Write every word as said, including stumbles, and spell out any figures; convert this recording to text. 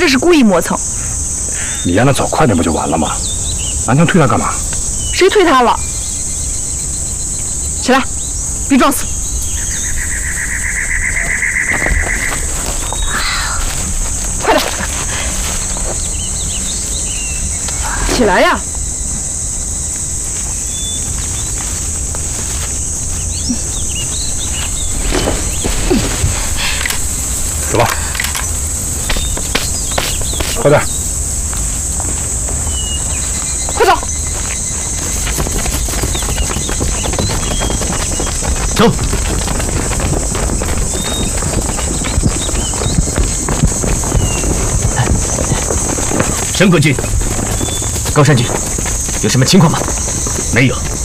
是故意磨蹭。 你让他走快点不就完了吗？南墙推他干嘛？ 谁推他了？起来，别装死。快点，起来呀！ 走吧，快点， 快走， 走。申国君，高山君，有什么情况吗？ 没有。